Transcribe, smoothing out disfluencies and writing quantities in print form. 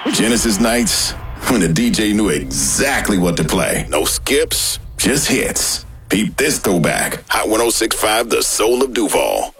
Genesis nights, when the DJ knew exactly what to play. No skips, just hits. Peep this throwback. Hot 106.5, the soul of Duval.